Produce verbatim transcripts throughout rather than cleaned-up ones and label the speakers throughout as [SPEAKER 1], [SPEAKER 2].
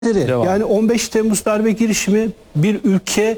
[SPEAKER 1] Devam. Yani on beş Temmuz darbe girişimi bir ülke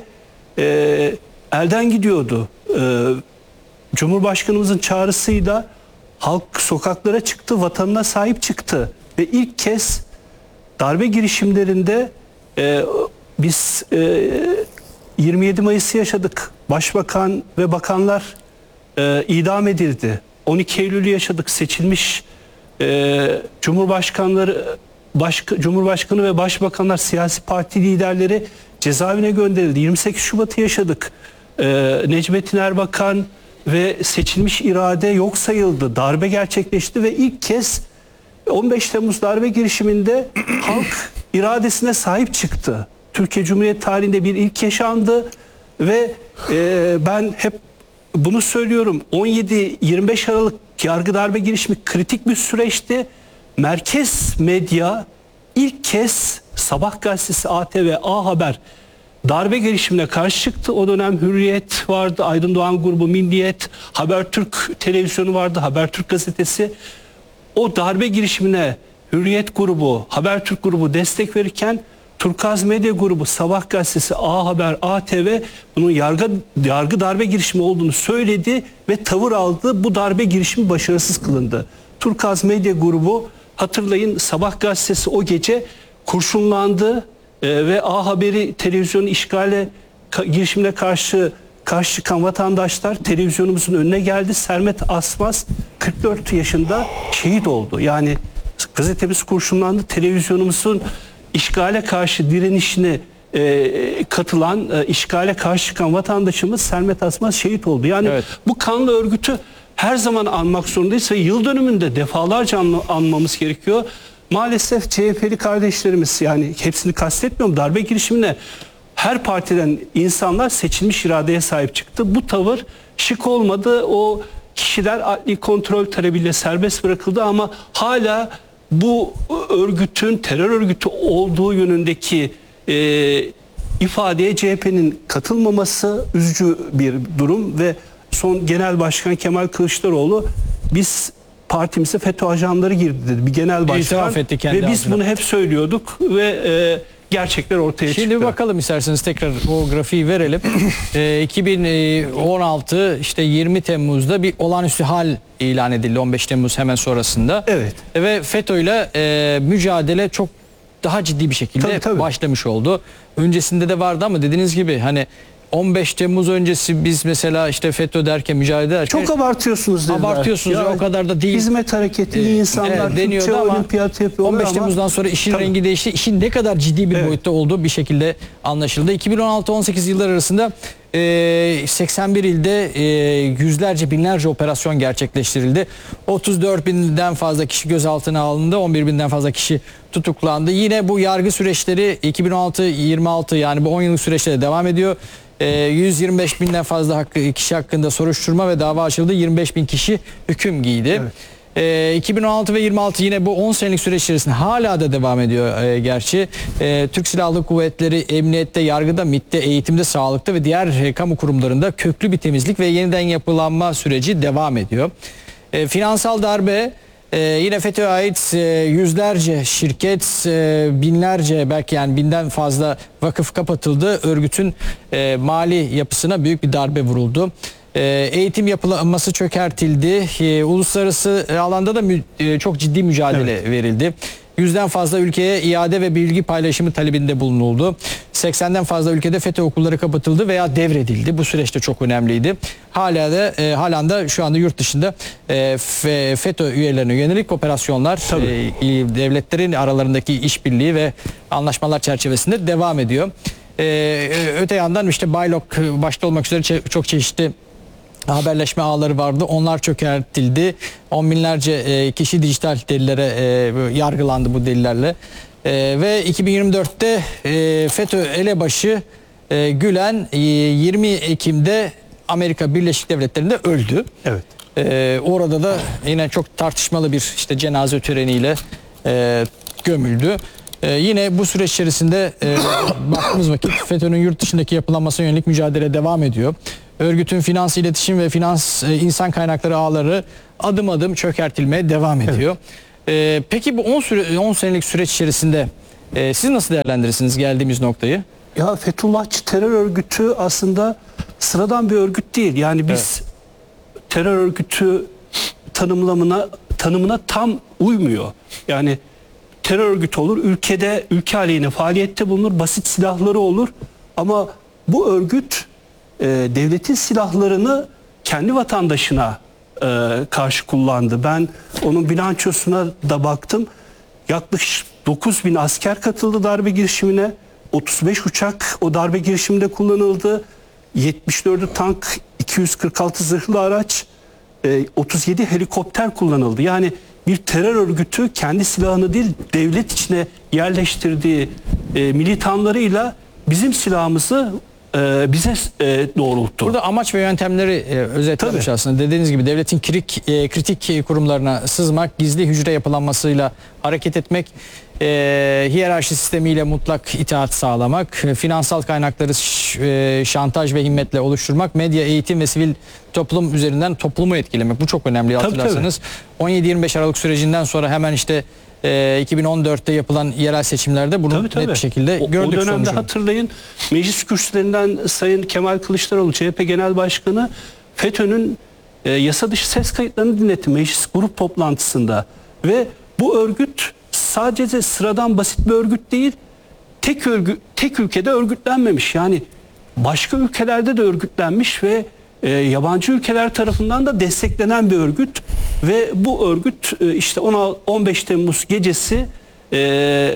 [SPEAKER 1] e, elden gidiyordu. E, Cumhurbaşkanımızın çağrısıyla halk sokaklara çıktı, vatanına sahip çıktı. Ve ilk kez darbe girişimlerinde e, biz e, yirmi yedi Mayıs'ı yaşadık. Başbakan ve bakanlar e, idam edildi. on iki Eylül'ü yaşadık. Seçilmiş e, Cumhurbaşkanları Başka, Cumhurbaşkanı ve başbakanlar, siyasi parti liderleri cezaevine gönderildi. yirmi sekiz Şubat'ı yaşadık. Ee, Necmettin Erbakan ve seçilmiş irade yok sayıldı. Darbe gerçekleşti ve ilk kez on beş Temmuz darbe girişiminde halk iradesine sahip çıktı. Türkiye Cumhuriyeti tarihinde bir ilk yaşandı ve e, ben hep bunu söylüyorum. on yedi yirmi beş Aralık yargı darbe girişimi kritik bir süreçti. Merkez medya ilk kez Sabah gazetesi, A T V, A Haber darbe girişimine karşı çıktı. O dönem Hürriyet vardı, Aydın Doğan grubu, Milliyet, Habertürk televizyonu vardı, Habertürk gazetesi. O darbe girişimine Hürriyet grubu, Habertürk grubu destek verirken Turkuaz Medya grubu, Sabah gazetesi, A Haber, A T V bunun yargı, yargı darbe girişimi olduğunu söyledi ve tavır aldı. Bu darbe girişimi başarısız kılındı. Turkuaz Medya grubu, hatırlayın, Sabah gazetesi o gece kurşunlandı e, ve A Haber'i, televizyonu işgale ka, girişimine karşı karşı çıkan vatandaşlar televizyonumuzun önüne geldi. Sermet Asmaz kırk dört yaşında şehit oldu. Yani gazetemiz kurşunlandı. Televizyonumuzun işgale karşı direnişine e, katılan, e, işgale karşı çıkan vatandaşımız Sermet Asmaz şehit oldu. Yani evet, bu kanlı örgütü her zaman anmak zorundayız ve yıl dönümünde defalarca anmamız gerekiyor. Maalesef C H P'li kardeşlerimiz, yani hepsini kastetmiyorum, darbe girişimine her partiden insanlar seçilmiş iradeye sahip çıktı. Bu tavır şık olmadı. O kişiler adli kontrol talebiyle serbest bırakıldı ama hala bu örgütün terör örgütü olduğu yönündeki e, ifadeye C H P'nin katılmaması üzücü bir durum ve son Genel Başkan Kemal Kılıçdaroğlu biz partimize FETÖ ajanları girdi dedi. Bir genel başkan ve biz adına bunu hep söylüyorduk ve e, gerçekler ortaya
[SPEAKER 2] Şimdi
[SPEAKER 1] çıktı.
[SPEAKER 2] Şimdi bakalım isterseniz tekrar o grafiği verelim. e, iki bin on altı işte yirmi Temmuz'da bir olağanüstü hal ilan edildi, on beş Temmuz hemen sonrasında.
[SPEAKER 1] Evet.
[SPEAKER 2] E, ve FETÖ ile e, mücadele çok daha ciddi bir şekilde tabii, tabii. başlamış oldu. Öncesinde de vardı ama dediğiniz gibi hani on beş Temmuz öncesi biz mesela işte FETÖ derken, mücadele ederken
[SPEAKER 1] çok abartıyorsunuz dediler.
[SPEAKER 2] Abartıyorsunuz ya, o kadar da değil.
[SPEAKER 1] Hizmet hareketi, iyi insanlar,
[SPEAKER 2] evet, deniyordu ama
[SPEAKER 1] olimpiyat yapıyorlar
[SPEAKER 2] on beş Temmuz'dan sonra işin tabii. rengi değişti. İşin ne kadar ciddi bir evet. boyutta olduğu bir şekilde anlaşıldı. iki bin on altı on sekiz yıllar arasında e, seksen bir ilde e, yüzlerce, binlerce operasyon gerçekleştirildi. otuz dört binden fazla kişi gözaltına alındı. on bir binden fazla kişi tutuklandı. Yine bu yargı süreçleri iki bin on altı yirmi altı, yani bu on yıllık süreçte devam ediyor. yüz yirmi beş binden fazla kişi hakkında soruşturma ve dava açıldı. yirmi beş bin kişi hüküm giydi. Evet. E, iki bin on altı ve yirmi altı yine bu on senelik süreç içerisinde hala da devam ediyor e, gerçi. E, Türk Silahlı Kuvvetleri emniyette, yargıda, MİT'te, eğitimde, sağlıkta ve diğer e, kamu kurumlarında köklü bir temizlik ve yeniden yapılanma süreci devam ediyor. E, finansal darbe, Ee, yine FETÖ'ye ait e, yüzlerce şirket, e, binlerce, belki yani binden fazla vakıf kapatıldı. Örgütün e, mali yapısına büyük bir darbe vuruldu. E, eğitim yapılanması çökertildi. E, uluslararası alanda da mü, e, çok ciddi mücadele evet. verildi. Yüzden fazla ülkeye iade ve bilgi paylaşımı talebinde bulunuldu. seksenden fazla ülkede FETÖ okulları kapatıldı veya devredildi. Bu süreçte çok önemliydi. Hala da e, halen de şu anda yurt dışında e, FETÖ üyelerine yönelik operasyonlar e, devletlerin aralarındaki işbirliği ve anlaşmalar çerçevesinde devam ediyor. E, öte yandan işte Baylok başta olmak üzere çok çeşitli haberleşme ağları vardı. Onlar çökertildi. On binlerce e, kişi dijital delillere e, yargılandı bu delillerle. E, ve iki bin yirmi dörtte e, FETÖ elebaşı e, Gülen e, yirmi Ekim'de Amerika Birleşik Devletleri'nde öldü. Evet. E, orada da yine çok tartışmalı bir işte cenaze töreniyle e, gömüldü. Ee, yine bu süreç içerisinde e, baktığımız vakit FETÖ'nün yurt dışındaki yapılanmasına yönelik mücadele devam ediyor. Örgütün finans, iletişim ve finans e, insan kaynakları ağları adım adım çökertilmeye devam ediyor. Evet. Ee, peki bu on, süre, on senelik süreç içerisinde E, siz nasıl değerlendirirsiniz geldiğimiz noktayı?
[SPEAKER 1] Ya Fethullahçı terör örgütü aslında sıradan bir örgüt değil. Yani biz evet. terör örgütü tanımlamına tanımına tam uymuyor. Yani terör örgütü olur, ülkede ülke aleyhine faaliyette bulunur, basit silahları olur. Ama bu örgüt e, devletin silahlarını kendi vatandaşına e, karşı kullandı. Ben onun bilançosuna da baktım. Yaklaşık dokuz bin asker katıldı darbe girişimine. otuz beş uçak o darbe girişiminde kullanıldı. yetmiş dördü tank, iki yüz kırk altı zırhlı araç, otuz yedi helikopter kullanıldı. Yani bir terör örgütü kendi silahını değil devlet içine yerleştirdiği militanlarıyla bizim silahımızı bize doğrulttu.
[SPEAKER 2] Burada amaç ve yöntemleri özetlemiş Tabii. aslında. Dediğiniz gibi devletin kritik, kritik kurumlarına sızmak, gizli hücre yapılanmasıyla hareket etmek, e, hiyerarşi sistemiyle mutlak itaat sağlamak, finansal kaynakları e, şantaj ve himmetle oluşturmak, medya, eğitim ve sivil toplum üzerinden toplumu etkilemek. Bu çok önemli hatırlarsanız. on yedi yirmi beş Aralık sürecinden sonra hemen işte e, iki bin on dörtte yapılan yerel seçimlerde bunu tabii, tabii. net bir şekilde
[SPEAKER 1] o,
[SPEAKER 2] gördük.
[SPEAKER 1] O dönemde
[SPEAKER 2] sonucunu. Hatırlayın
[SPEAKER 1] meclis kürsülerinden Sayın Kemal Kılıçdaroğlu C H P Genel Başkanı FETÖ'nün e, yasa dışı ses kayıtlarını dinletti meclis grup toplantısında ve bu örgüt sadece sıradan basit bir örgüt değil, tek örgüt, tek ülkede örgütlenmemiş. Yani başka ülkelerde de örgütlenmiş ve e, yabancı ülkeler tarafından da desteklenen bir örgüt ve bu örgüt e, işte on beş Temmuz gecesi e,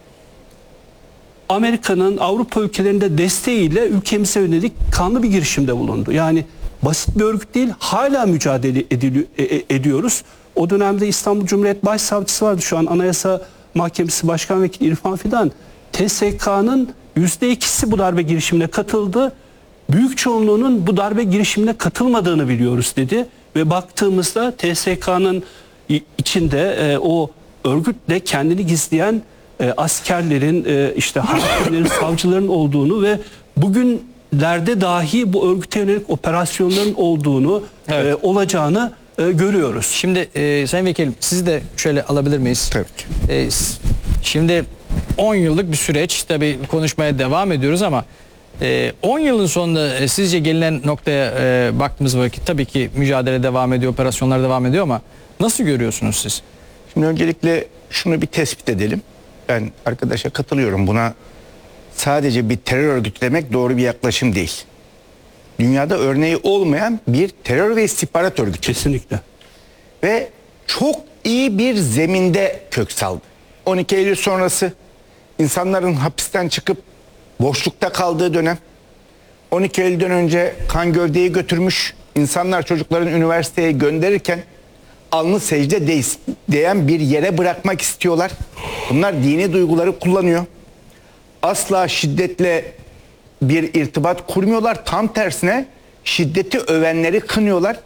[SPEAKER 1] Amerika'nın Avrupa ülkelerinde desteğiyle ülkemize yönelik kanlı bir girişimde bulundu. Yani basit bir örgüt değil, hala mücadele edili, e, ediyoruz. O dönemde İstanbul Cumhuriyet Başsavcısı vardı, şu an Anayasa Mahkemesi Başkan Vekili İrfan Fidan. T S K'nın yüzde ikisi bu darbe girişimine katıldı. Büyük çoğunluğunun bu darbe girişimine katılmadığını biliyoruz dedi. Ve baktığımızda T S K'nın içinde e, o örgütle kendini gizleyen e, askerlerin, e, işte hakimlerin, savcıların olduğunu ve bugünlerde dahi bu örgüte yönelik operasyonların olduğunu, evet. e, olacağını e, görüyoruz.
[SPEAKER 2] Şimdi e, Sayın Vekilim, sizi de şöyle alabilir miyiz?
[SPEAKER 3] Tabii ki.
[SPEAKER 2] E, şimdi on yıllık bir süreç, tabii konuşmaya devam ediyoruz ama on yılın sonunda sizce gelinen noktaya baktığımız vakit tabii ki mücadele devam ediyor, operasyonlar devam ediyor ama nasıl görüyorsunuz siz?
[SPEAKER 3] Şimdi öncelikle şunu bir tespit edelim. Ben arkadaşa katılıyorum, buna sadece bir terör örgütü demek doğru bir yaklaşım değil. Dünyada örneği olmayan bir terör ve istihbarat örgütü.
[SPEAKER 1] Kesinlikle.
[SPEAKER 3] Ve çok iyi bir zeminde kök saldı. on iki Eylül sonrası insanların hapisten çıkıp boşlukta kaldığı dönem, on iki Eylül'den önce kan gövdeyi götürmüş, insanlar çocukların üniversiteye gönderirken alnı secde değ- değen bir yere bırakmak istiyorlar. Bunlar dini duyguları kullanıyor. Asla şiddetle bir irtibat kurmuyorlar. Tam tersine şiddeti övenleri kınıyorlar.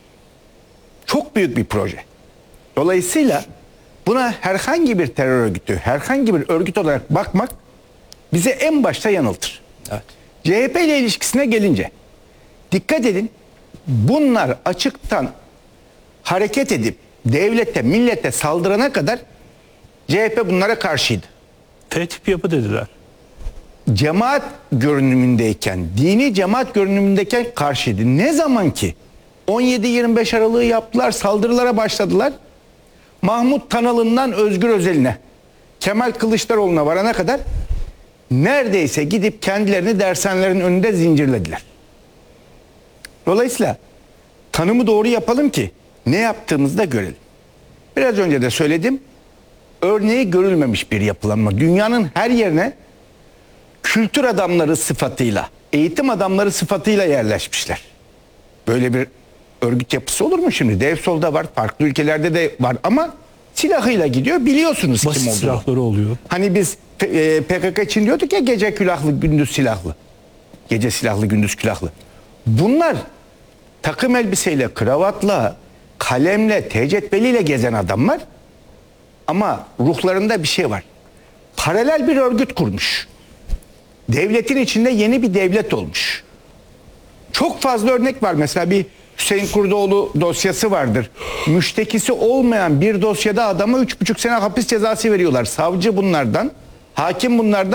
[SPEAKER 3] Çok büyük bir proje. Dolayısıyla buna herhangi bir terör örgütü, herhangi bir örgüt olarak bakmak bize en başta yanıltır.
[SPEAKER 2] Evet.
[SPEAKER 3] C H P ile ilişkisine gelince dikkat edin, bunlar açıktan hareket edip devlete, millete saldırana kadar C H P bunlara karşıydı.
[SPEAKER 1] T-tip yapı dediler.
[SPEAKER 3] Cemaat görünümündeyken, dini cemaat görünümündeyken karşıydı. Ne zaman ki on yedi yirmi beş Aralık'ı yaptılar, saldırılara başladılar. Mahmut Tanalı'ndan Özgür Özel'ine, Kemal Kılıçdaroğlu'na varana kadar neredeyse gidip kendilerini dershanelerin önünde zincirlediler. Dolayısıyla tanımı doğru yapalım ki ne yaptığımızı da görelim. Biraz önce de söyledim, örneği görülmemiş bir yapılanma. Dünyanın her yerine kültür adamları sıfatıyla, eğitim adamları sıfatıyla yerleşmişler. Böyle bir örgüt yapısı olur mu şimdi? Dev solda var, farklı ülkelerde de var ama silahıyla gidiyor, biliyorsunuz
[SPEAKER 1] basit
[SPEAKER 3] kim olduğunu.
[SPEAKER 1] Silahları oluyor.
[SPEAKER 3] Hani biz P K K için diyorduk ya, gece külahlı gündüz silahlı. Gece silahlı gündüz külahlı. Bunlar takım elbiseyle, kravatla, kalemle, tecetveliyle gezen adamlar ama ruhlarında bir şey var. Paralel bir örgüt kurmuş. Devletin içinde yeni bir devlet olmuş. Çok fazla örnek var. Mesela bir Hüseyin Kurdoğlu dosyası vardır. Müştekisi olmayan bir dosyada adama üç buçuk sene hapis cezası veriyorlar. Savcı bunlardan Hakim bunlardan